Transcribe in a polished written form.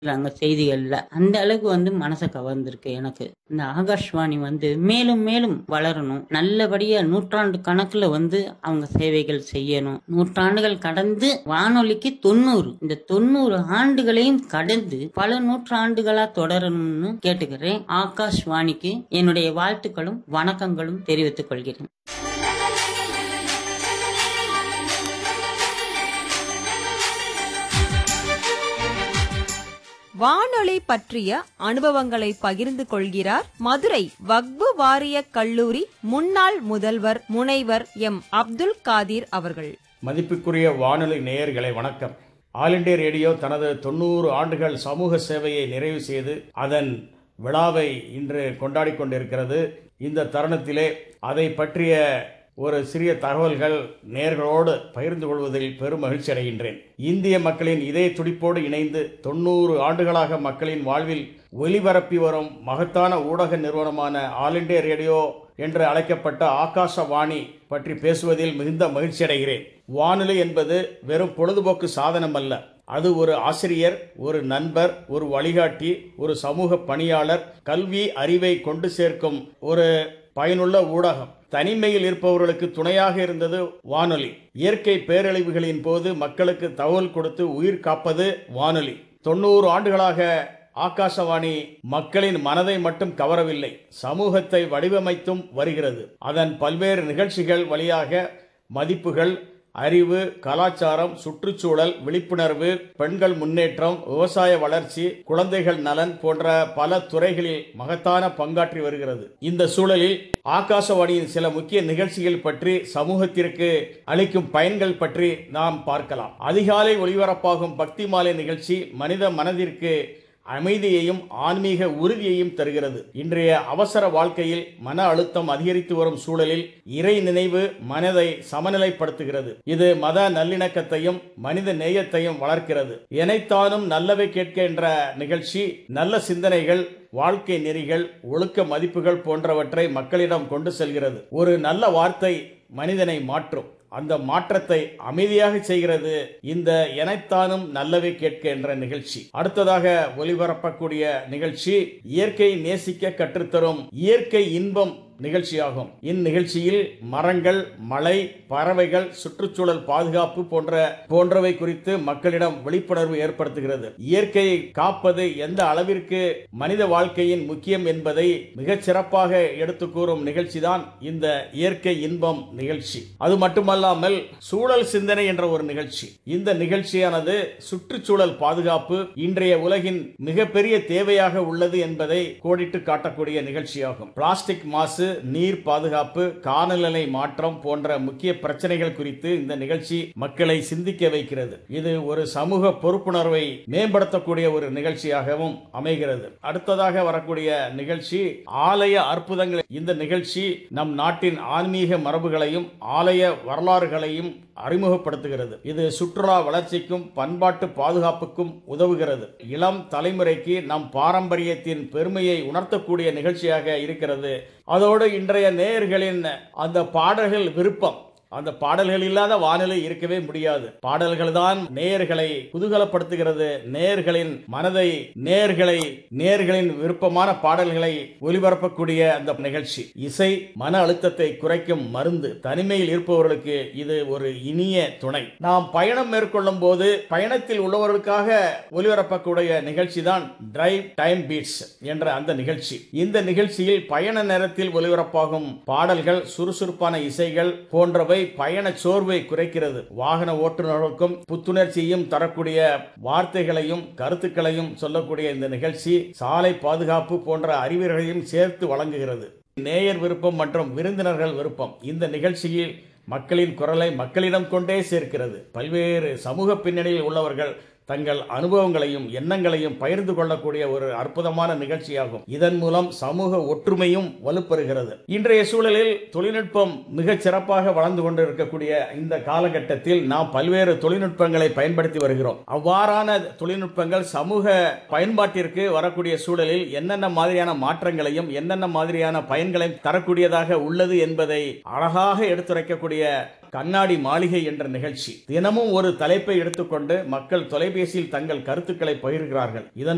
அங்க செய்திகள்ல. அந்த அளவுக்கு மனச கவர்ந்திருக்கு எனக்கு. இந்த ஆகாஷ்வாணி மேலும் மேலும் வளரணும். நல்லபடியா நூற்றாண்டு கணக்குல அவங்க சேவைகள் செய்யணும். நூற்றாண்டுகள் கடந்து வானொலிக்கு 90. இந்த 90 ஆண்டுகளையும் கடந்து பல நூற்றாண்டுகளா தொடரணும்னு கேட்டுக்கிறேன். ஆகாஷ்வாணிக்கு என்னுடைய வாழ்த்துக்களும் வணக்கங்களும் தெரிவித்துக் கொள்கிறேன். வானொலி பற்றிய அனுபவங்களை பகிர்ந்து கொள்கிறார் மதுரை வக்பு வாரிய கல்லூரி முன்னாள் முதல்வர் முனைவர் எம். அப்துல் காதிர் அவர்கள். மதிப்புக்குரிய வானொலி நேயர்களை வணக்கம். ஆல் இண்டியா ரேடியோ தனது 90 ஆண்டுகள் சமூக சேவையை நிறைவு செய்து அதன் விழாவை இன்று கொண்டாடி கொண்டிருக்கிறது. இந்த தருணத்திலே அதை பற்றிய ஒரு சிறிய தகவல்கள் நேயர்களோடு பகிர்ந்து கொள்வதில் பெரும் மகிழ்ச்சி அடைகின்றேன். இந்திய மக்களின் இதய துடிப்போடு இணைந்து 90 ஆண்டுகளாக மக்களின் வாழ்வில் ஒலிபரப்பி வரும் மகத்தான ஊடக நிறுவனமான ஆல் இண்டியா ரேடியோ என்று அழைக்கப்பட்ட ஆகாசவாணி பற்றி பேசுவதில் மிகுந்த மகிழ்ச்சி அடைகிறேன். வானொலி என்பது வெறும் பொழுதுபோக்கு சாதனம் அல்ல. அது ஒரு ஆசிரியர், ஒரு நண்பர், ஒரு வழிகாட்டி, ஒரு சமூக பணியாளர், கல்வி அறிவை கொண்டு சேர்க்கும் ஒரு பயனுள்ள ஊடகம். தனிமையில் இருப்பவர்களுக்கு துணையாக இருந்தது வானொலி. இயற்கை பேரழிவுகளின் போது மக்களுக்கு தகவல் கொடுத்து உயிர் காப்பது வானொலி. 90 ஆண்டுகளாக ஆகாசவாணி மக்களின் மனதை மட்டும் கவரவில்லை, சமூகத்தை வடிவமைத்தும் வருகிறது. அதன் பல்வேறு நிகழ்ச்சிகள் வழியாக மதிப்புகள், அறிவு, கலாச்சாரம், சுற்றுச்சூழல் விழிப்புணர்வு, பெண்கள் முன்னேற்றம், விவசாய வளர்ச்சி, குழந்தைகள் நலன் போன்ற பல துறைகளில் மகத்தான பங்காற்றி வருகிறது. இந்த சூழலில் ஆகாசவாணியின் சில முக்கிய நிகழ்ச்சிகள் பற்றி, சமூகத்திற்கு அளிக்கும் பயன்கள் பற்றி நாம் பார்க்கலாம். அதிகாலை ஒளிபரப்பாகும் பக்தி மாலை நிகழ்ச்சி மனித மனதிற்கு அமைதியையும் ஆன்மீக உறுதியையும் தருகிறது. இன்றைய அவசர வாழ்க்கையில் மன அழுத்தம் அதிகரித்து வரும் சூழலில் இறை நினைவு மனதை சமநிலைப்படுத்துகிறது. இது மத நல்லிணக்கத்தையும் மனித நேயத்தையும் வளர்க்கிறது. எனைத்தானும் நல்லவை கேட்க என்ற நிகழ்ச்சி நல்ல சிந்தனைகள், வாழ்க்கை நெறிகள், ஒழுக்க மதிப்புகள் போன்றவற்றை மக்களிடம் கொண்டு செல்கிறது. ஒரு நல்ல வார்த்தை மனிதனை மாற்றும். அந்த மாற்றத்தை அமைதியாக செய்கிறது இந்த எனைத்தானும் நல்லவை கேட்க என்ற நிகழ்ச்சி. அடுத்ததாக ஒலிபரப்பக்கூடிய நிகழ்ச்சி இயற்கையை நேசிக்க கற்றுத்தரும் இயற்கை இன்பம் நிகழ்ச்சியாகும். இந்நிகழ்ச்சியில் மரங்கள், மழை, பறவைகள், சுற்றுச்சூழல் பாதுகாப்பு போன்றவை குறித்து மக்களிடம் விழிப்புணர்வு ஏற்படுத்துகிறது. இயற்கையை காப்பது எந்த அளவிற்கு மனித வாழ்க்கையின் முக்கியம் என்பதை மிகச் சிறப்பாக எடுத்து கூறும் நிகழ்ச்சிதான் இந்த இயற்கை இன்பம் நிகழ்ச்சி. அது மட்டுமல்லாமல் சூழல் சிந்தனை என்ற ஒரு நிகழ்ச்சி. இந்த நிகழ்ச்சியானது சுற்றுச்சூழல் பாதுகாப்பு இன்றைய உலகின் மிகப்பெரிய தேவையாக உள்ளது என்பதை கோடிட்டு காட்டக்கூடிய நிகழ்ச்சியாகும். பிளாஸ்டிக் மாசு, நீர் பாதுகாப்பு, காலநிலை மாற்றம் போன்ற முக்கிய பிரச்சனைகள் குறித்து இந்த நிகழ்ச்சி மக்களை சிந்திக்க வைக்கிறது. இது ஒரு சமூக பொறுப்புணர்வை மேம்படுத்தக்கூடிய ஒரு நிகழ்ச்சியாகவும் அமைகிறது. அடுத்ததாக வரக்கூடிய நிகழ்ச்சி ஆலய அற்புதங்கள். இந்த நிகழ்ச்சி நம் நாட்டின் ஆன்மீக மரபுகளையும் ஆலய வரலாறுகளையும் அறிமுகப்படுத்துகிறது. இது சுற்றுலா வளர்ச்சிக்கும் பண்பாட்டு பாதுகாப்புக்கும் உதவுகிறது. இளம் தலைமுறைக்கு நம் பாரம்பரியத்தின் பெருமையை உணர்த்தக்கூடிய நிகழ்ச்சியாக இருக்கிறது. அதோடு இன்றைய நேயர்களின் அந்த பாடல்கள் விருப்பம், அந்த பாடல்கள் இல்லாத வானிலை இருக்கவே முடியாது. பாடல்கள் தான் நேயர்களை குதூகலப்படுத்துகிறது. நேயர்களின் மனதை, நேயர்களின் விருப்பமான பாடல்களை ஒலிபரப்பக்கூடிய அந்த நிகழ்ச்சி. இசை மன அழுத்தத்தை குறைக்கும் மருந்து. தனிமையில் இருப்பவர்களுக்கு இது ஒரு இனிய துணை. நாம் பயணம் மேற்கொள்ளும் போது பயணத்தில் உள்ளவர்களுக்காக ஒலிபரப்பக்கூடிய நிகழ்ச்சி தான் டிரைவ் டைம் பீட்ஸ் என்ற அந்த நிகழ்ச்சி. இந்த நிகழ்ச்சியில் பயண நேரத்தில் ஒலிபரப்பாகும் பாடல்கள், சுறுசுறுப்பான இசைகள் போன்றவை பயண சோர்வை குறைக்கிறது. வாகன ஓட்டுநர்களுக்கும் புத்துணர்ச்சியும் தரக்கூடிய வார்த்தைகளையும் கருத்துக்களையும் சொல்லக்கூடிய இந்த நிகழ்ச்சி சாலை பாதுகாப்பு போன்ற அறிவுரைகளையும் சேர்த்து வழங்குகிறது. நேயர் விருப்பம் மற்றும் விருந்தினர்கள் விருப்பம். இந்த நிகழ்ச்சியில் மக்களின் குரலை மக்களிடம் கொண்டே சேர்க்கிறது. பல்வேறு சமூக பின்னணியில் உள்ளவர்கள் தங்கள் அனுபவங்களையும் எண்ணங்களையும் பகிர்ந்து கொள்ளக்கூடிய ஒரு அற்புதமான நிகழ்ச்சியாகும். இதன் மூலம் சமூக ஒற்றுமையும் வலுப்பெறுகிறது. இன்றைய சூழலில் தொழில்நுட்பம் மிகச் சிறப்பாக வளர்ந்து கொண்டிருக்கக்கூடிய இந்த காலகட்டத்தில் நாம் பல்வேறு தொழில்நுட்பங்களை பயன்படுத்தி வருகிறோம். அவ்வாறான தொழில்நுட்பங்கள் சமூக பயன்பாட்டிற்கு வரக்கூடிய சூழலில் என்னென்ன மாதிரியான மாற்றங்களையும் என்னென்ன மாதிரியான பயன்களையும் தரக்கூடியதாக உள்ளது என்பதை அழகாக எடுத்துரைக்கக்கூடிய கண்ணாடி மாளிகை என்ற நிகழ்ச்சி. தினமும் ஒரு தலைப்பை எடுத்துக்கொண்டு மக்கள் தொலைபேசியில் தங்கள் கருத்துக்களை பகிர்கிறார்கள். இதன்